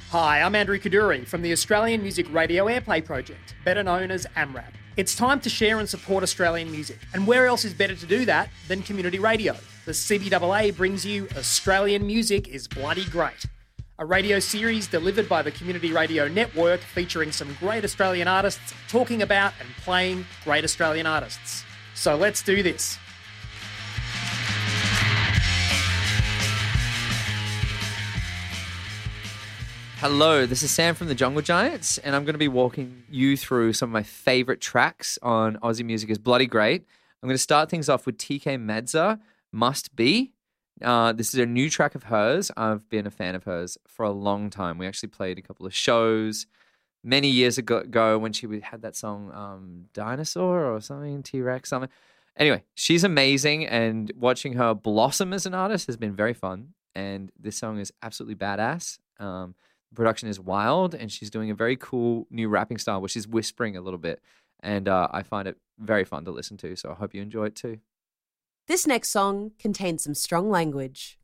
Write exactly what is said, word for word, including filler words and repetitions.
Hi, I'm Andrew Kaduri from the Australian Music Radio Airplay Project, better known as AMRAP. It's time to share and support Australian music, and where else is better to do that than community radio? The C B A A brings you Australian Music is Bloody Great, a radio series delivered by the Community Radio Network featuring some great Australian artists talking about and playing great Australian artists. So let's do this. Hello, this is Sam from the Jungle Giants, and I'm going to be walking you through some of my favourite tracks on Aussie Music is Bloody Great. I'm going to start things off with T K Madza, Must Be. Uh, this is a new track of hers. I've been a fan of hers for a long time. We actually played a couple of shows many years ago, ago when she had that song um, Dinosaur or something, T-Rex, something. Anyway, she's amazing, and watching her blossom as an artist has been very fun, and this song is absolutely badass. Um, Production is wild, and she's doing a very cool new rapping style, which is whispering a little bit, and uh, I find it very fun to listen to, so I hope you enjoy it too. This next song contains some strong language.